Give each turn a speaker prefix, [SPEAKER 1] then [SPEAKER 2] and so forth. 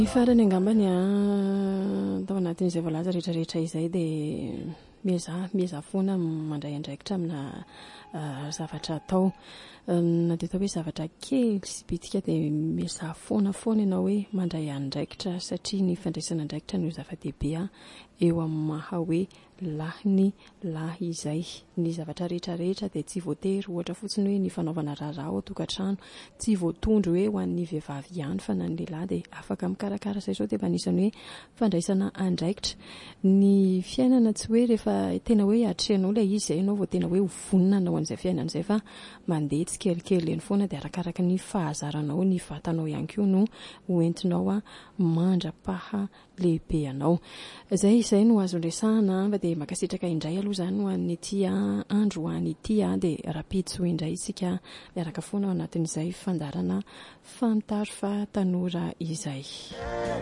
[SPEAKER 1] Ny farany angambany tao anatin'izay voalaza rehetrarehetra izay dia mieza foana mandray andraikitra amina zavatra atao, na dia atao hoe zavatra kely sy bitika dia mieza foana ianao hoe mandray andraikitra, satria ny fandraisana andraikitra no zava-dehibe eo amin'ny maha hoe lahy izay. Ny zavatra rehetrarehetra dia tsy voatery ohatra fotsiny hoe ny fanaovana raharaha ao an-tokantrano, tsy voatondro hoe ho an'ny vehivavy ihany fa na ny lehilahy dia afaka mikarakara izay sao dia mba anisan'ny hoe fandraisana andraikitra. Ny fiainana tsy hoe rehefa tena hoe hatrehanao ilay izy izay ianao vao tena hoe ho vonona anao an'izay fiainana izay, fa mandeha tsikelikely eny foana dia arakaraka ny fahazaranao, ny vatanao ihany koa no hoentinao mandra-paha lehibe anao. Izay no azo resahana fa dia makasitraka indray aloha izany ho an'ity andro ho an'ity dia rapiditra indray isika miaraka foana ao anatin'izay fandarana fantaro fa tanora izay.